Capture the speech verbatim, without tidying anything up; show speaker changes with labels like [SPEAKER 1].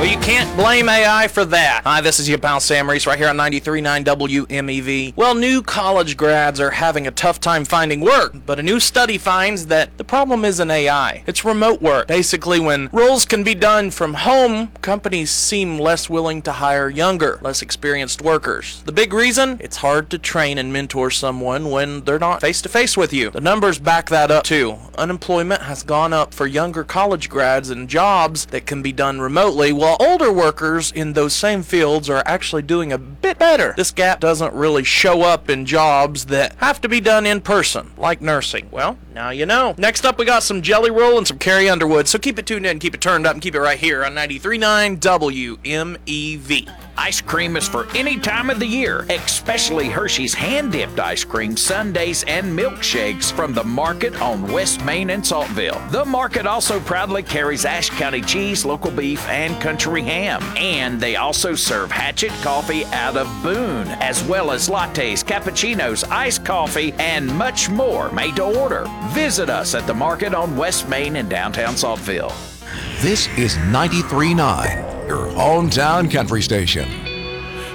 [SPEAKER 1] Well, you can't blame A I for that. Hi, this is your pal Sam Reese right here on ninety-three point nine W M E V. Well, new college grads are having a tough time finding work, but a new study finds that the problem isn't A I. It's remote work. Basically, when roles can be done from home, companies seem less willing to hire younger, less experienced workers. The big reason? It's hard to train and mentor someone when they're not face-to-face with you. The numbers back that up too. Unemployment has gone up for younger college grads in jobs that can be done remotely, while older workers in those same fields are actually doing a bit better. This gap doesn't really show up in jobs that have to be done in person, like nursing. Well, now you know. Next up, we got some Jelly Roll and some Carrie Underwood, so keep it tuned in, keep it turned up, and keep it right here on ninety-three point nine W M E V.
[SPEAKER 2] Ice cream is for any time of the year, especially Hershey's hand-dipped ice cream, sundaes, and milkshakes from the Market on West Main in Saltville. The Market also proudly carries Ashe County cheese, local beef, and country ham. And they also serve Hatchet Coffee out of Boone, as well as lattes, cappuccinos, iced coffee, and much more made to order. Visit us at the Market on West Main in downtown Saltville.
[SPEAKER 3] This is ninety-three point nine, your hometown country station.